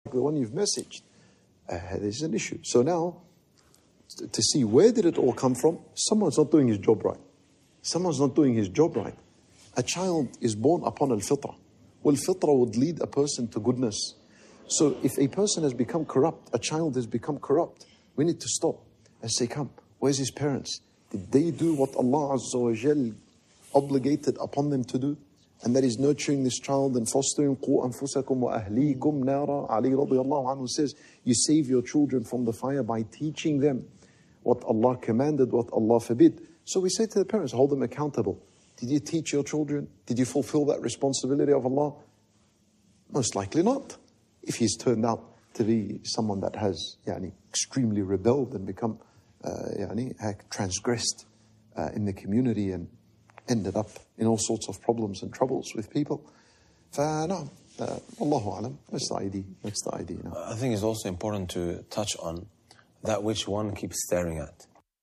the one you've messaged. There's an issue. So now, to see where did it all come from, someone's not doing his job right. Someone's not doing his job right. A child is born upon al-fitrah. Well, fitrah would lead a person to goodness. So if a person has become corrupt, a child has become corrupt, we need to stop and say, come, where's his parents? Did they do what Allah Azza wa Jal obligated upon them to do? And that is nurturing this child and fostering. قُوا أَنفُسَكُمْ وَأَهْلِيكُمْ نَارًا. Ali radiallahu anhu says, you save your children from the fire by teaching them what Allah commanded, what Allah forbid. So we say to the parents, hold them accountable. Did you teach your children? Did you fulfill that responsibility of Allah? Most likely not. If he's turned out to be someone that has extremely rebelled and become transgressed in the community and ended up in all sorts of problems and troubles with people. فَنَعَمْ Allahu Alam. That's the idea. That's the idea. No. I think it's also important to touch on that which one keeps staring at.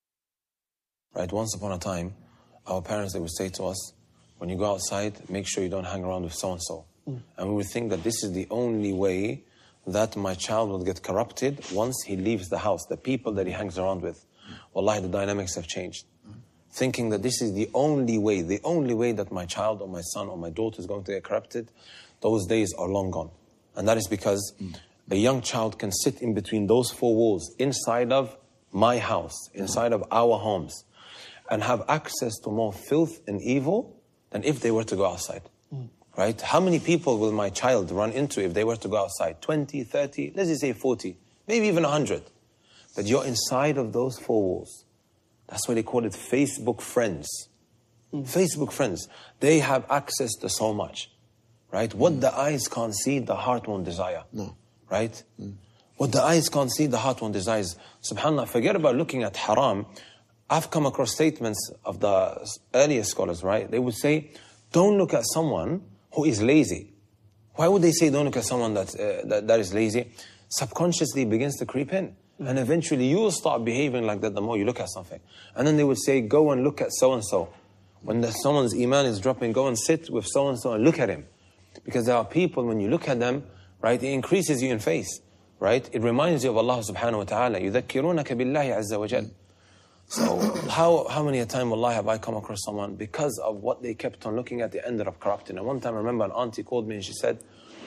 Right? Once upon a time, our parents, they would say to us, when you go outside, make sure you don't hang around with so-and-so. And we would think that this is the only way that my child will get corrupted once he leaves the house, the people that he hangs around with. Wallahi, the dynamics have changed. Thinking that this is the only way that my child or my son or my daughter is going to get corrupted, those days are long gone. And that is because a young child can sit in between those four walls, inside of my house, inside of our homes, and have access to more filth and evil than if they were to go outside. Right? How many people will my child run into if they were to go outside? 20, 30, let's just say 40, maybe even 100. But you're inside of those four walls. That's why they call it Facebook friends. Facebook friends. They have access to so much. Right? What the eyes can't see, the heart won't desire. No. Right? What the eyes can't see, the heart won't desire. SubhanAllah, forget about looking at haram. I've come across statements of the earlier scholars, right? They would say, don't look at someone who is lazy. Why would they say don't look at someone that is lazy? Subconsciously it begins to creep in. And eventually you will start behaving like that the more you look at something. And then they would say, go and look at so-and-so. When someone's iman is dropping, go and sit with so-and-so and look at him. Because there are people, when you look at them, right, it increases you in faith. Right? It reminds you of Allah subhanahu wa ta'ala. يُذَكِّرُونَكَ بِاللَّهِ عَزَّ وَجَلَّ. So how many a time, wallahi, have I come across someone because of what they kept on looking at, they ended up corrupting. And one time I remember an auntie called me and she said,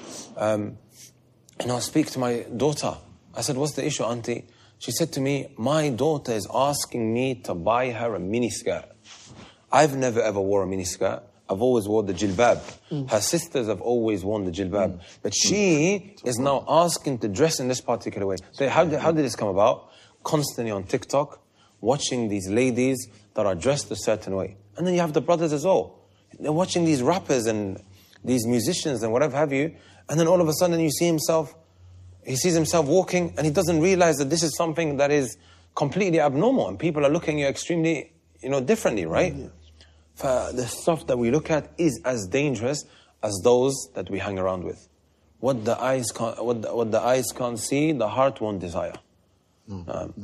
speak to my daughter. I said, what's the issue, auntie? She said to me, my daughter is asking me to buy her a miniskirt. I've never ever wore a miniskirt. I've always worn the jilbab. Her sisters have always worn the jilbab. But she is now asking to dress in this particular way. So how did this come about? Constantly on TikTok, watching these ladies that are dressed a certain way. And then you have the brothers as well. They're watching these rappers and these musicians and whatever have you. And then all of a sudden he sees himself walking and he doesn't realize that this is something that is completely abnormal. And people are looking at you extremely, differently, right? The stuff that we look at is as dangerous as those that we hang around with. What the eyes can't see, the heart won't desire. And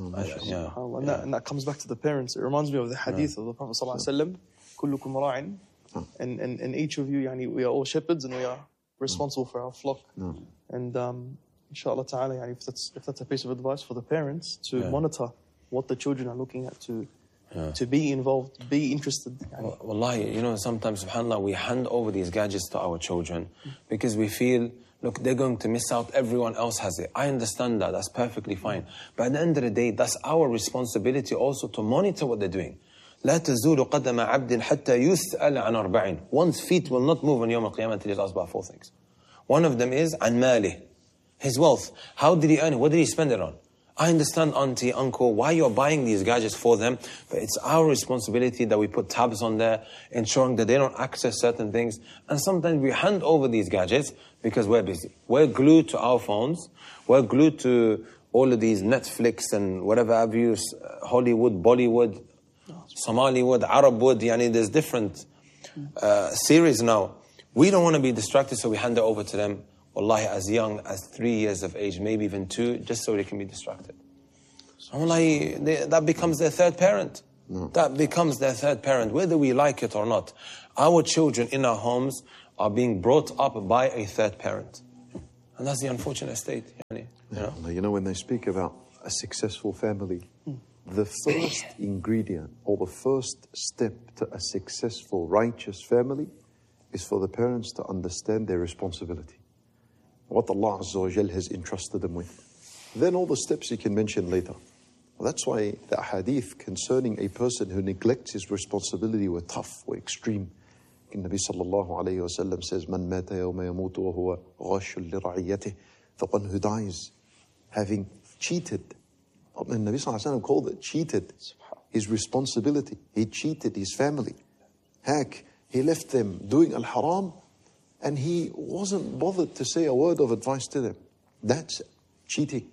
that comes back to the parents. It reminds me of the hadith of the Prophet ﷺ. كُلُّكُمْ رَاعٍ. And each of you, we are all shepherds and we are responsible for our flock. And inshallah ta'ala, if that's a piece of advice for the parents to monitor what the children are looking at, to be involved, be interested. Wallahi, sometimes, subhanAllah, we hand over these gadgets to our children because we feel, look, they're going to miss out. Everyone else has it. I understand that. That's perfectly fine. But at the end of the day, that's our responsibility also to monitor what they're doing. لا تزول قدم عبد حتى يسأل عن أربعين. One's feet will not move on يوم القيامة until he's asked about four things. One of them is عن ماله, his wealth. How did he earn it? What did he spend it on? I understand, auntie, uncle, why you're buying these gadgets for them, but it's our responsibility that we put tabs on there, ensuring that they don't access certain things. And sometimes we hand over these gadgets because we're busy. We're glued to our phones. We're glued to all of these Netflix and whatever have you, Hollywood, Bollywood, Somaliwood, Arabwood. There's different series now. We don't want to be distracted, so we hand it over to them. Wallahi, as young as 3 years of age, maybe even 2, just so they can be distracted. Wallahi, that becomes their third parent. That becomes their third parent, whether we like it or not. Our children in our homes are being brought up by a third parent. And that's the unfortunate state. You know, when they speak about a successful family, the first ingredient or the first step to a successful, righteous family is for the parents to understand their responsibility, what Allah Azza wa Jal has entrusted them with. Then all the steps you can mention later. Well, that's why the hadith concerning a person who neglects his responsibility were tough, were extreme. The Nabi sallallahu alayhi wa sallam says, "Man mata yawma yamutu wa huwa ghashul li ra'iyatihi," the one who dies having cheated. The Nabi sallallahu alayhi wa sallam called it cheated his responsibility. He cheated his family. Heck, he left them doing al-haram and he wasn't bothered to say a word of advice to them. That's cheating.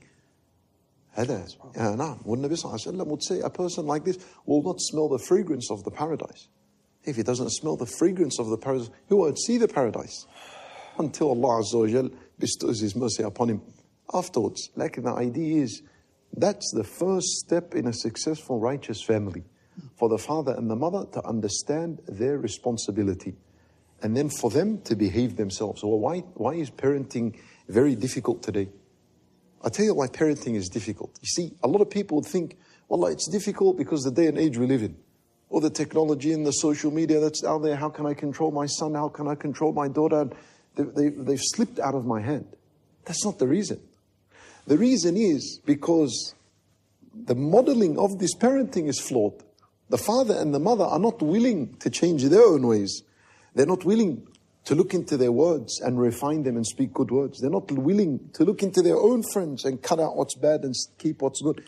When Nabi sallallahu alayhi wa sallam would say a person like this will not smell the fragrance of the paradise. If he doesn't smell the fragrance of the paradise, he won't see the paradise until Allah Azza wa Jal bestows His mercy upon him afterwards. Like the idea is, that's the first step in a successful, righteous family. For the father and the mother to understand their responsibility. And then for them to behave themselves. Well, why is parenting very difficult today? I'll tell you why parenting is difficult. You see, a lot of people would think, well, it's difficult because the day and age we live in. Or the technology and the social media that's out there. How can I control my son? How can I control my daughter? They've slipped out of my hand. That's not the reason. The reason is because the modeling of this parenting is flawed. The father and the mother are not willing to change their own ways. They're not willing to look into their words and refine them and speak good words. They're not willing to look into their own friends and cut out what's bad and keep what's good.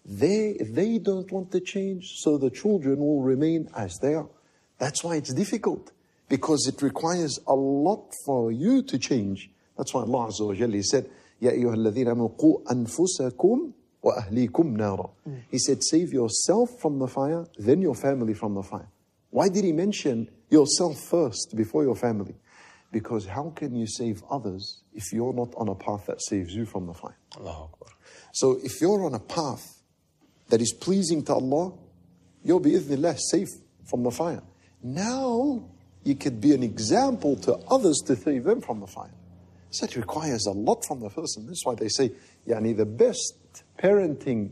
They don't want to change, so the children will remain as they are. That's why it's difficult, because it requires a lot for you to change. That's why Allah Azza wa Jalla said, "Ya ayyuhalladhina amanu qu anfusakum wa ahlikum nara." He said, save yourself from the fire, then your family from the fire. Why did He mention yourself first before your family? Because how can you save others if you're not on a path that saves you from the fire? Allahu Akbar. So if you're on a path that is pleasing to Allah, you'll be bi'idhnillah safe from the fire. Now you could be an example to others to save them from the fire. So it requires a lot from the person. That's why they say, the best parenting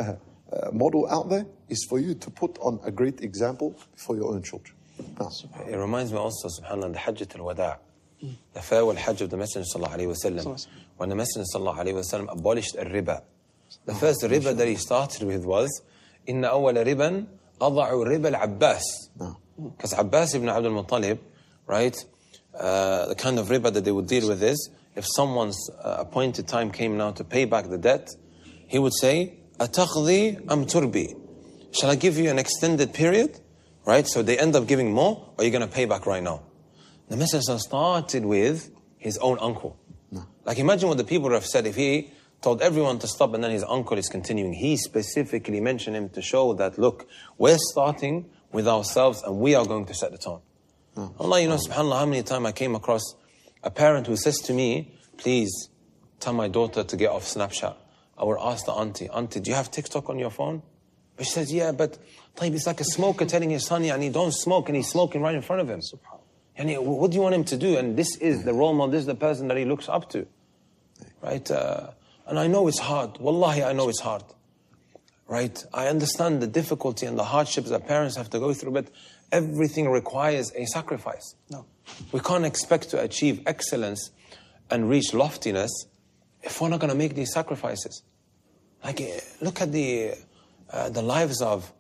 model out there is for you to put on a great example for your own children. It reminds me also, subhanAllah, the Hajjat al-Wada', the farewell Hajj of the Messenger sallallahu alayhi wa sallam. When the Messenger sallallahu alayhi wa sallam abolished al-riba, the first riba that he started with was, "Inna awwala riban ada'u riba al-Abbas." Because Abbas ibn Abdul Muttalib, right, the kind of riba that they would deal with is, if someone's appointed time came now to pay back the debt, he would say, "Atakhdi am turbi?" Shall I give you an extended period? Right, so they end up giving more, or you're going to pay back right now? The Messenger started with his own uncle. Like imagine what the people would have said if he told everyone to stop and then his uncle is continuing. He specifically mentioned him to show that, look, we're starting with ourselves and we are going to set the tone. Allah, subhanAllah, how many times I came across a parent who says to me, please tell my daughter to get off Snapchat. I would ask the auntie, do you have TikTok on your phone? But she says, yeah, but it's like a smoker telling his son, don't smoke, and he's smoking right in front of him. What do you want him to do? And this is the role model, this is the person that he looks up to. Right? And I know it's hard. Wallahi, I know it's hard. Right? I understand the difficulty and the hardships that parents have to go through, but everything requires a sacrifice. No. We can't expect to achieve excellence and reach loftiness if we're not going to make these sacrifices. Like, look at the lives of,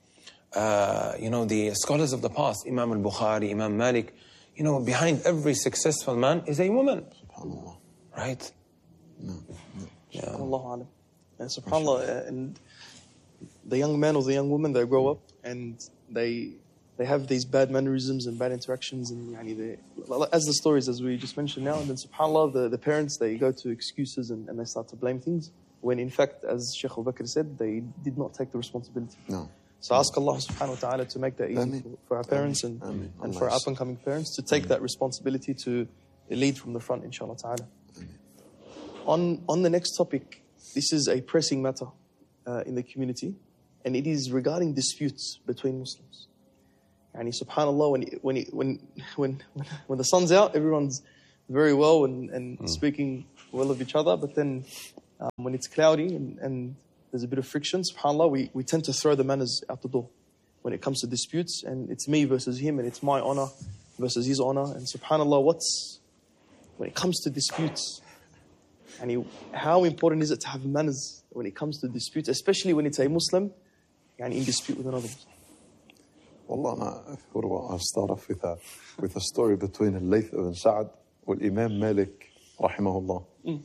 the scholars of the past, Imam al-Bukhari, Imam Malik. Behind every successful man is a woman. SubhanAllah. Right? Yeah. SubhanAllah. And SubhanAllah, and the young man or the young woman, they grow up and they have these bad mannerisms and bad interactions, and as the stories as we just mentioned now, and then SubhanAllah, the parents, they go to excuses and they start to blame things, when in fact, as Shaykh Abu Bakr said, they did not take the responsibility. No. So ask Allah subhanahu wa ta'ala to make that easy for our parents and for our up-and-coming parents to take that responsibility to lead from the front, inshallah ta'ala. On the next topic, this is a pressing matter in the community, and it is regarding disputes between Muslims. And subhanAllah, when the sun's out, everyone's very well and speaking well of each other, but then when it's cloudy and there's a bit of friction, subhanAllah, we tend to throw the manners out the door when it comes to disputes, and it's me versus him, and it's my honor versus his honor. And subhanAllah, when it comes to disputes, and how important is it to have manners when it comes to disputes, especially when it's a Muslim in dispute with another Muslim? Wallah, I'll start off with a story between Al-Layth ibn Sa'd and Imam Malik, rahimahullah.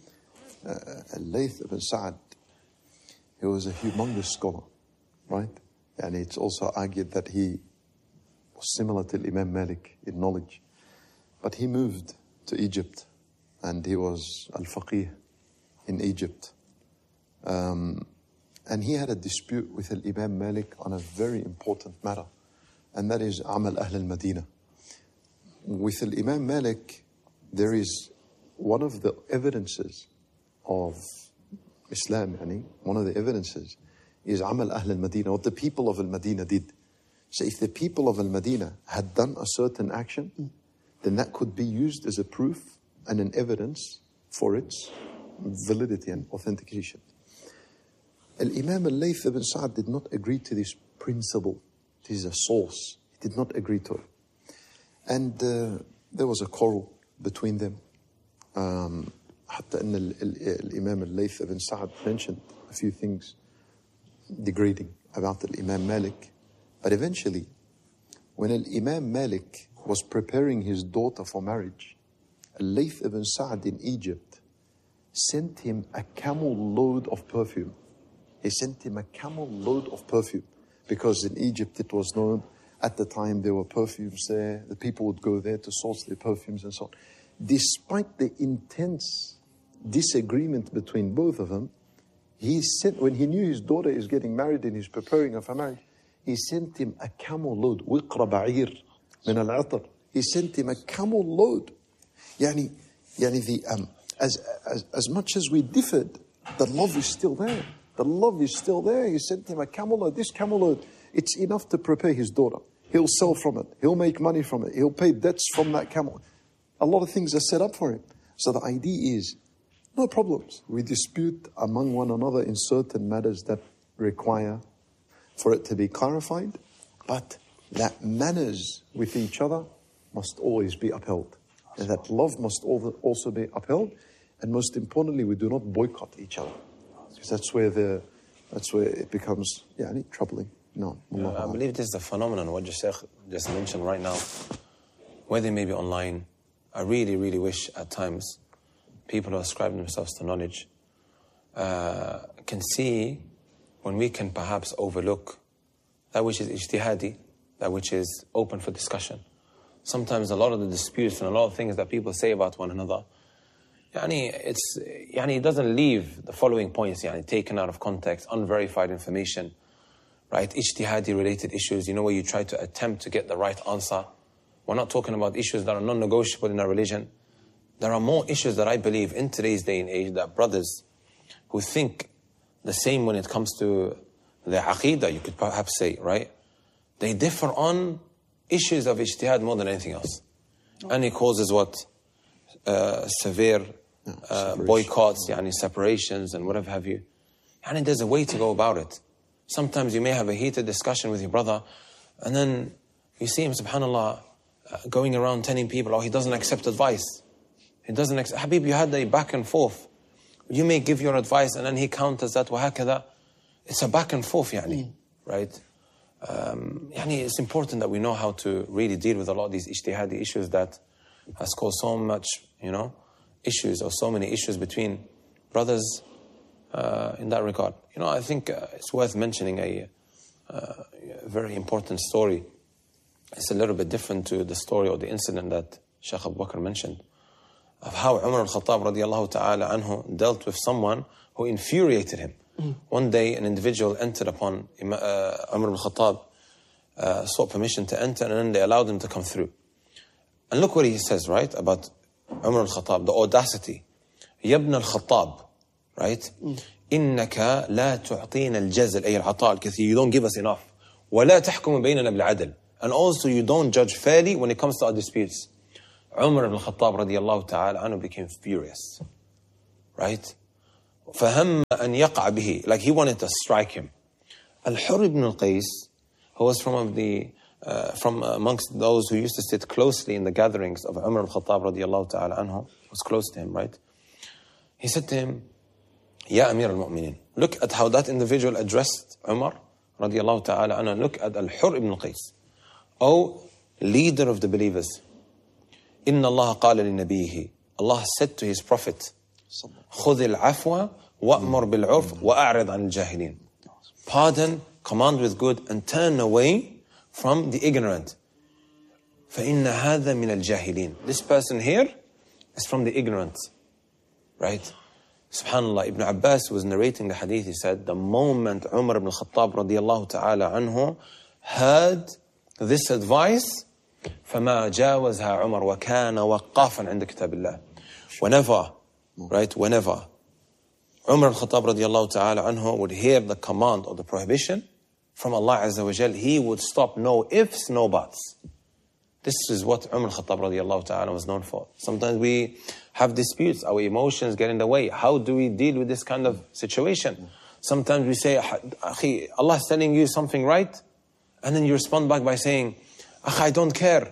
Al-Layth ibn Sa'd, he was a humongous scholar, right? And it's also argued that he was similar to Imam Malik in knowledge. But he moved to Egypt, and he was al-faqih in Egypt. And he had a dispute with Imam Malik on a very important matter, and that is Amal Ahl al-Madinah. With Imam Malik, there is one of the evidences of Islam, one of the evidences is Amal Ahl al-Madinah, what the people of al-Madinah did. So if the people of al-Madinah had done a certain action, then that could be used as a proof and an evidence for its validity and authentication. Al-Imam Al-Layth ibn Sa'd did not agree to this principle. It is a source. He did not agree to it. And there was a quarrel between them. حتى أن الإمام Al-Layth ibn Sa'd mentioned a few things degrading about Imam Malik. But eventually, when Imam Malik was preparing his daughter for marriage, Al-Layth ibn Sa'd in Egypt sent him a camel load of perfume. He sent him a camel load of perfume because in Egypt it was known at the time there were perfumes there. The people would go there to source their perfumes and so on. Despite the intense disagreement between both of them, he sent, when he knew his daughter is getting married and he's preparing her for marriage, he sent him a camel load. وِقْرَ بَعِيرٍ مِنَ الْعَطَرِ. He sent him a camel load. As much as we differed, the love is still there. The love is still there. He sent him a camel load. This camel load, it's enough to prepare his daughter. He'll sell from it. He'll make money from it. He'll pay debts from that camel. A lot of things are set up for him. So the idea is, no problems. We dispute among one another in certain matters that require for it to be clarified, but that manners with each other must always be upheld. And that love must also be upheld. And most importantly, we do not boycott each other. Because that's where it becomes troubling. No. I believe this is a phenomenon, what Sheikh just mentioned right now. Whether maybe online, I really, really wish at times people who ascribe themselves to knowledge can see when we can perhaps overlook that which is ijtihadi, that which is open for discussion. Sometimes a lot of the disputes and a lot of things that people say about one another, it doesn't leave the following points, taken out of context, unverified information, right? Ijtihadi related issues, where you try to attempt to get the right answer. We're not talking about issues that are non-negotiable in our religion. There are more issues that I believe in today's day and age that brothers who think the same when it comes to their aqeedah, you could perhaps say, right? They differ on issues of ijtihad more than anything else. And it causes what? Severe boycotts, separations and whatever have you. And there's a way to go about it. Sometimes you may have a heated discussion with your brother, and then you see him, subhanAllah, going around telling people, he doesn't accept advice. He doesn't accept. Habib, you had a back and forth. You may give your advice, and then he counters that, وهكذا. It's a back and forth, right? It's important that we know how to really deal with a lot of these ijtihadi issues that has caused so much, issues or so many issues between brothers in that regard. I think it's worth mentioning a very important story. It's a little bit different to the story or the incident that Shaykh Abu Bakr mentioned, of how Umar al-Khattab radiallahu ta'ala anhu dealt with someone who infuriated him. One day an individual entered upon Umar al-Khattab, sought permission to enter, and then they allowed him to come through. And look what he says, right, about Umar al-Khattab, the audacity. يَبْنَ الْخَطَّابِ, right? إِنَّكَ لَا تُعْطِينَ الْجَزْلِ أي العطاء الكثير. You don't give us enough. وَلَا تَحْكُمُ بَيْنَنَا بِالْعَدْلِ. And also you don't judge fairly when it comes to our disputes. Umar ibn Khattab radiallahu ta'ala anhu became furious. Right? فَهَمَّ أَنْ يَقْعَ بِهِ. Like he wanted to strike him. Al-Hurr ibn al-Qais, who was from amongst those who used to sit closely in the gatherings of Umar al-Khattab radiallahu ta'ala anhu, was close to him, right? He said to him, Ya Amir al-Mu'minin. Look at how that individual addressed Umar radiallahu ta'ala anhu. Look at Al-Hurr ibn al-Qais. O leader of the believers, Inna Allah qala li nabiyhi. Allah said to his prophet, خُذِ الْعَفْوَ وَأْمُرْ بِالْعُرْفِ وَأَعْرِضْ عَنِ الْجَاهِلِينَ. Pardon, command with good, and turn away from the ignorant. فَإِنَّ هَذَا مِنَ الْجَاهِلِينَ. This person here is from the ignorant. Right? SubhanAllah, Ibn Abbas was narrating the hadith. He said, the moment Umar ibn Khattab radiallahu ta'ala anhu heard this advice, فَمَا جَاوَزْهَا عُمَرْ وَكَانَ وَقَّافًا عِنْدَ كِتَابِ اللَّهِ. Whenever Umar al-Khattab radiallahu ta'ala anhu would hear the command or the prohibition from Allah Azza wa Jal, he would stop. No ifs, no buts. This is what Umar al-Khattab radiallahu ta'ala was known for. Sometimes we have disputes, our emotions get in the way. How do we deal with this kind of situation? Sometimes we say, Akhi, Allah is telling you something right, and then you respond back by saying, Akhi, I don't care.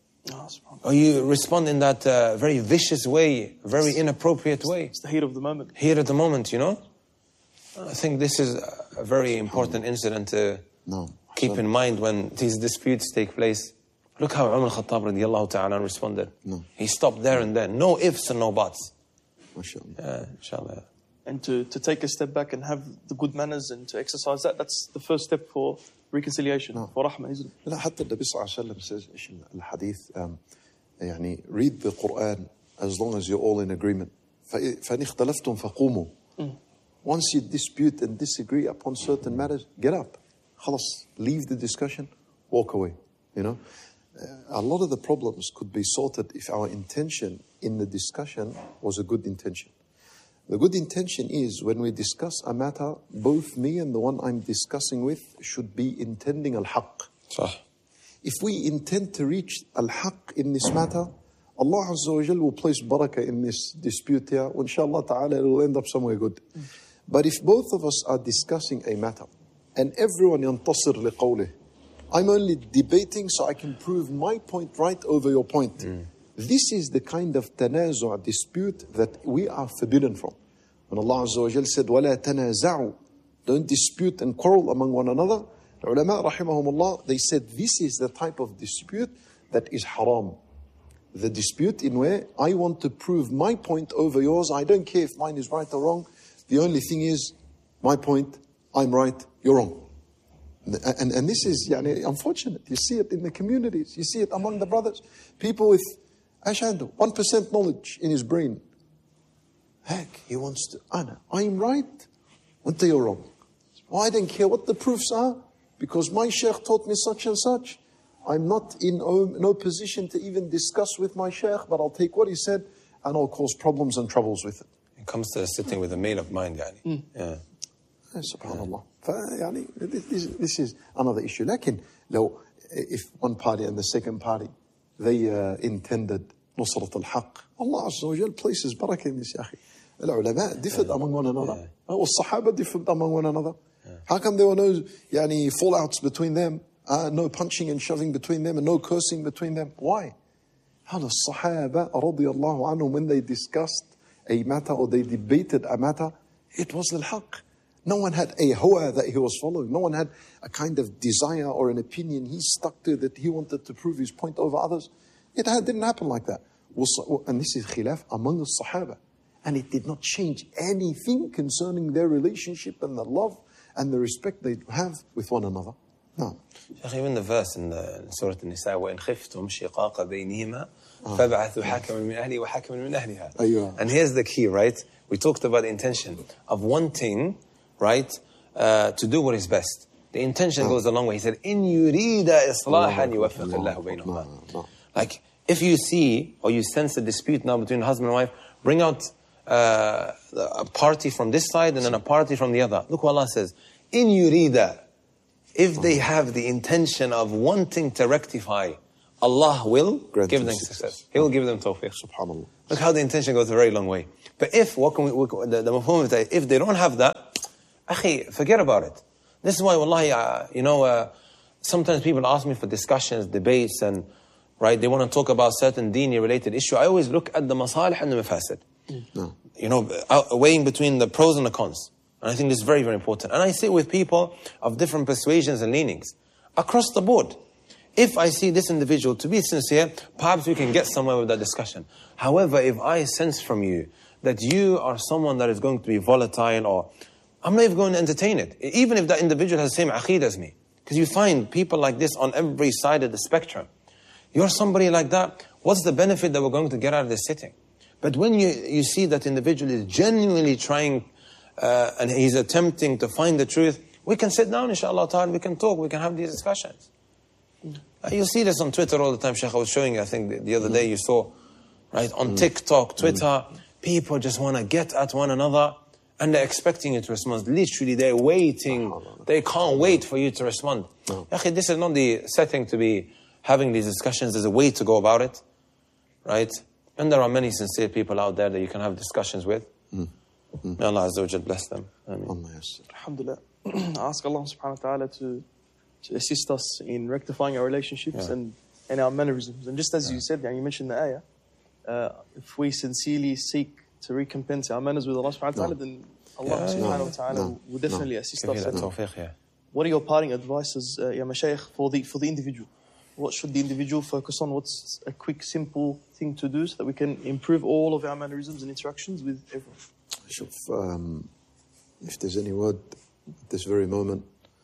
Or you respond in that very vicious way, very inappropriate way. It's the heat of the moment. Heat of the moment, you know. I think this is a very important incident to keep in mind when these disputes take place. Look how Umar al-Khattab radiallahu ta'ala responded. He stopped there and then. No ifs and no buts. Inshallah. And to take a step back and have the good manners and to exercise that, that's the first step for reconciliation, for rahmah, isn't it? لا حتى النبي صلى الله عليه وسلم says الحديث يعني read the Quran as long as you're all in agreement. فإن اختلفتم فقوموا. Once you dispute and disagree upon certain matters, get up. خلاص, leave the discussion, walk away. You know, a lot of the problems could be sorted if our intention in the discussion was a good intention. The good intention is when we discuss a matter, both me and the one I'm discussing with should be intending al-haq. If we intend to reach al-haq in this matter, Allah Azza wa Jal will place barakah in this dispute here. Inshallah ta'ala, it will end up somewhere good. But if both of us are discussing a matter and everyone yantasir liqawlih, I'm only debating so I can prove my point right over your point. This is the kind of tanazu' dispute that we are forbidden from. When Allah Azza wa Jal said, وَلَا تَنَازَعُوا, don't dispute and quarrel among one another. The ulama rahimahumullah, they said this is the type of dispute that is haram. The dispute in where I want to prove my point over yours. I don't care if mine is right or wrong. The only thing is, my point, I'm right, you're wrong. And this is unfortunate. You see it in the communities. You see it among the brothers. People with 1% knowledge in his brain. Heck, he wants to, I'm right, until you're wrong. Well, I don't care what the proofs are, because my sheikh taught me such and such. I'm not in no position to even discuss with my sheikh, but I'll take what he said and I'll cause problems and troubles with it. It comes to sitting with a male of mind, yani. Yeah. Subhanallah. This is another issue. Lakin, if one party and the second party, they intended nusrat al-haq, Allah Azza wa Jal places barakah in this, ya akhi. Al-ulama differed among one another. Al-Sahaba differed among one another. How come there were no fallouts between them? No punching and shoving between them and no cursing between them? Why? How the Sahaba radiyallahu anhum, when they discussed a matter or they debated a matter, it was al-haq. No one had a hawa that he was following. No one had a kind of desire or an opinion he stuck to that he wanted to prove his point over others. It didn't happen like that. And this is khilaf among the Sahaba. And it did not change anything concerning their relationship and the love and the respect they have with one another. No. Even the verse in Surah An-Nisa, وَإِنْ خِفْتُمْ شِقَاقَ بَيْنِهِمَا فَبَعَثُوا حَكَمًا مِنْ أَهْلِهِ وَحَكَمًا مِنْ أَهْلِهَا. And here's the key, right? We talked about the intention of wanting, right, to do what is best. The intention goes a long way. He said, إِنْ يُرِيدَ إِصْلَاحًا يُوَفِّقِ اللَّهُ بَيْنَهُمَا. Like, if you see or you sense a dispute now between husband and wife, bring out a party from this side and then a party from the other. Look what Allah says. إِنْ يُرِيدَ. If they have the intention of wanting to rectify, Allah will Grant give them them success. success. He will give them tawfiq. Subhanallah. Look how the intention goes a very long way. But if, the mafhum is that if they don't have that, akhi, forget about it. This is why, wallahi, sometimes people ask me for discussions, debates, and right, they want to talk about certain dini related issue. I always look at the masalih and the mafasid. No. Weighing between the pros and the cons. And I think this is very, very important. And I sit with people of different persuasions and leanings across the board. If I see this individual to be sincere, perhaps we can get somewhere with that discussion. However, if I sense from you that you are someone that is going to be volatile, or I'm not even going to entertain it, even if that individual has the same aqeedah as me. Because you find people like this on every side of the spectrum. You're somebody like that, what's the benefit that we're going to get out of this sitting? But when you see that individual is genuinely trying and he's attempting to find the truth, we can sit down, inshallah ta'ala, we can talk, we can have these discussions. You see this on Twitter all the time, Sheikh. I was showing you, I think the other day you saw, right, on TikTok, Twitter, people just want to get at one another and they're expecting you to respond. Literally, they're waiting. They can't wait for you to respond. This is not the setting to be having these discussions. There's a way to go about it, right? And there are many sincere people out there that you can have discussions with. May Allah Azza wa Jal bless them. Alhamdulillah. I ask Allah subhanahu wa ta'ala to assist us in rectifying our relationships and our mannerisms. And just as you said, you mentioned the ayah, if we sincerely seek to recompense our manners with Allah subhanahu wa ta'ala, then Allah subhanahu wa ta'ala will definitely assist us. What are your parting advices, Ya Mashaykh, for the individual? What should the individual focus on? What's a quick, simple thing to do so that we can improve all of our mannerisms and interactions with everyone? If there's any word at this very moment,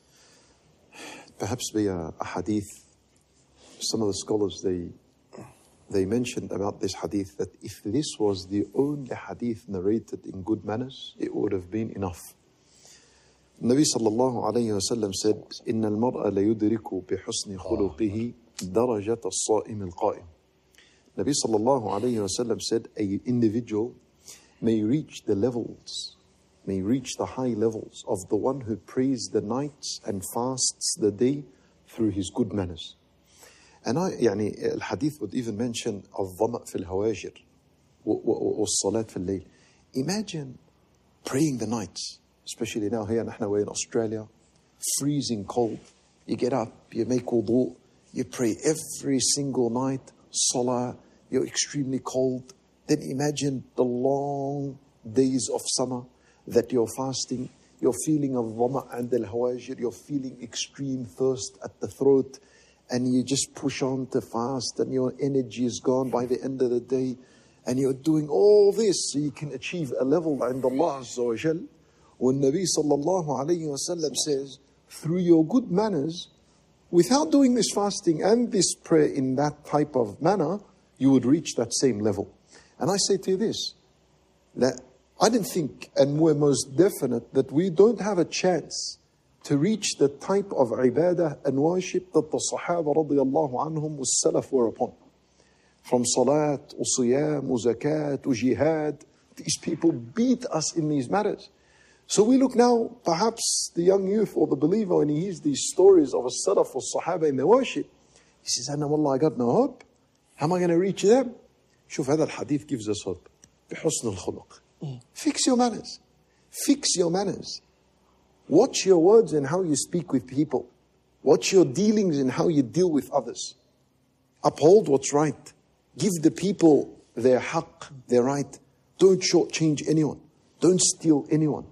perhaps be a hadith. Some of the scholars, they mentioned about this hadith that if this was the only hadith narrated in good manners, it would have been enough. Nabi sallallahu alayhi wa sallam said, إِنَّ الْمَرْأَ لَيُدْرِكُ بِحُسْنِ خُلُقِهِ دَرَجَةَ الصَّائِمِ الْقَائِمِ. Nabi sallallahu alayhi wa sallam said, an individual may reach the high levels of the one who prays the nights and fasts the day through his good manners. And الحديث would even mention الظمأ في الهواجر والصلاة في الليل. Imagine praying the nights, especially now here we're in Australia, freezing cold. You get up, you make wudu, you pray every single night, salah, you're extremely cold. Then imagine the long days of summer that you're fasting, you're feeling of dhama and al-hawajir, you're feeling extreme thirst at the throat, and you just push on to fast, and your energy is gone by the end of the day, and you're doing all this so you can achieve a level عند Allah Azza wa Jal. When Nabi sallallahu alayhi wa sallam says, through your good manners, without doing this fasting and this prayer in that type of manner, you would reach that same level. And I say to you this, that I didn't think, and we're most definite, that we don't have a chance to reach the type of ibadah and worship that the Sahaba radiyallahu anhum was salaf were upon. From salat, siyam, zakat, jihad, these people beat us in these matters. So we look now, perhaps the young youth or the believer, when he hears these stories of a salaf or Sahaba in their worship, he says, I got no hope. How am I going to reach them? شوف هذا الحديث gives us hope. بحسن الخلق. Fix your manners. Fix your manners. Watch your words and how you speak with people. Watch your dealings and how you deal with others. Uphold what's right. Give the people their haqq, their right. Don't shortchange anyone. Don't steal anyone.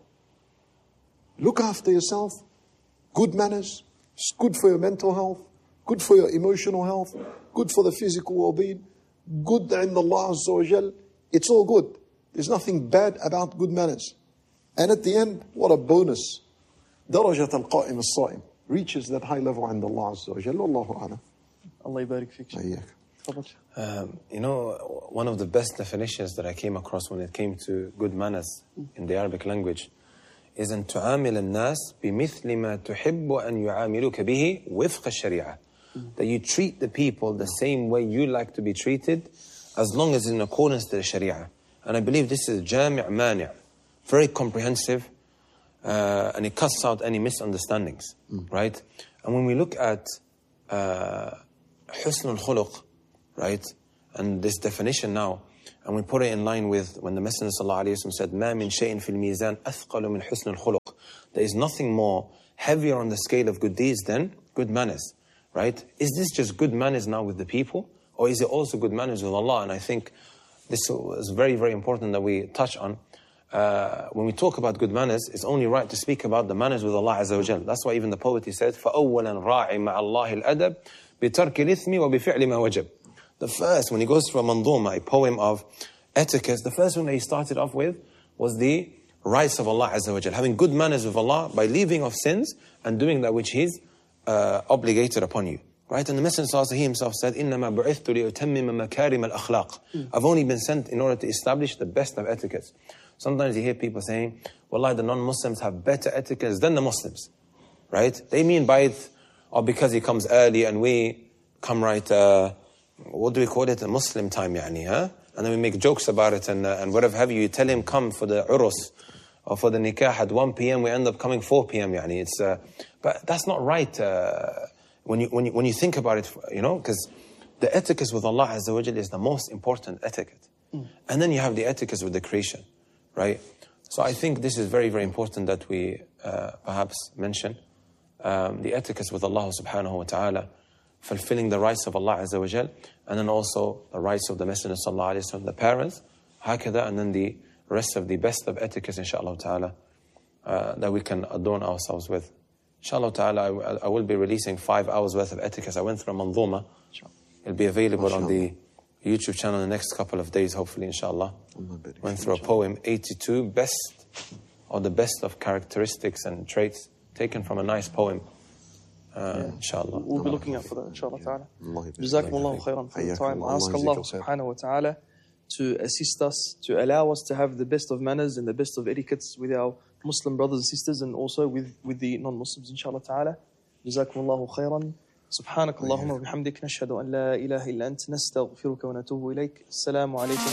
Look after yourself. Good manners. It's good for your mental health. Good for your emotional health. Good for the physical well-being. Good in Allah Azza wa Jal. It's all good. There's nothing bad about good manners. And at the end, what a bonus. درجة القائم الصائم reaches that high level عند الله عز وجل. والله أعلم. Allah يبارك فيك. One of the best definitions that I came across when it came to good manners in the Arabic language is أن تعامل الناس بمثل ما تحب أن يعاملوك به وفق الشريعة. That you treat the people the same way you like to be treated, as long as in accordance to the Sharia. And I believe this is jami' mani', very comprehensive, and it cuts out any misunderstandings, right? And when we look at husn al-khuluq, right? And this definition now, and we put it in line with when the Messenger ﷺ said, مَا مِن شَيْءٍ فِي الْمِيزَانِ أَثْقَلُ مِنْ حُسْنِ الْخُلُقِ. There is nothing more heavier on the scale of good deeds than good manners, right? Is this just good manners now with the people? Or is it also good manners with Allah? And I think this is very, very important that we touch on. When we talk about good manners, it's only right to speak about the manners with Allah Azza wa Jal. That's why even the poet, he said, فَأَوَّلًا رَاعِ مَعَ اللَّهِ الْأَدَبِ بِتَرْكِ الْإِثْمِ وَبِفِعْلِ مَا وَجَبْ. The first, when he goes through a manduma, a poem of etiquette, the first one that he started off with was the rights of Allah Azza wa Jal. Having good manners with Allah by leaving of sins and doing that which He's obligated upon you. Right? And the Messenger he himself said, إِنَّمَا بُعِثْتُ لِأُتَمِّمَ مَكَارِمَ الْأَخْلَاقِ. I've only been sent in order to establish the best of etiquettes. Sometimes you hear people saying, Wallahi, the non-Muslims have better etiquettes than the Muslims. Right? They mean by it, or because he comes early and we come right, what do we call it? A Muslim time, yani, huh? And then we make jokes about it and whatever have you. You tell him come for the urus or for the nikah at 1 p.m. We end up coming 4 p.m. Yani. It's, but that's not right. When you think about it, you know, because the etiquette with Allah Azza wa Jal is the most important etiquette. And then you have the etiquette with the creation, right? So I think this is very, very important that we perhaps mention the etiquette with Allah subhanahu wa ta'ala, fulfilling the rights of Allah Azza wa Jal, and then also the rights of the Messenger sallallahu alayhi wa sallam, the parents, hakada, and then the rest of the best of etiquette, inshaAllah ta'ala, that we can adorn ourselves with. Inshallah ta'ala, I will be releasing 5 hours worth of etiquette. I went through a manduma. It'll be available on the YouTube channel in the next couple of days, hopefully, inshallah. Went through a poem, 82 best, or the best of characteristics and traits, taken from a nice poem. Inshallah. We'll be looking out for that, inshallah ta'ala. Jazakumullahu khairan for the time. I ask Allah subhanahu wa ta'ala to assist us, to allow us to have the best of manners and the best of etiquettes with our Muslim brothers and sisters, and also with the non-Muslims, inshallah ta'ala. Jazakumullahu khairan. سبحانك اللهم وبحمدك نشهد أن لا إله إلا أنت نستغفرك ونتوب إليك. السلام عليكم.